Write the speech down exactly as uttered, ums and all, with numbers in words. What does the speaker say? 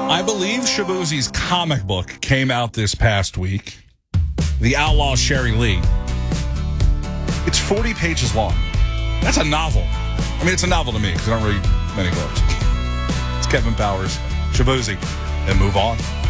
I believe Shaboozie's comic book came out this past week. The Outlaw Sherry Lee. It's forty pages long. That's a novel. I mean, it's a novel to me because I don't read many books. It's Kevin Powers, Shaboozie, and move on.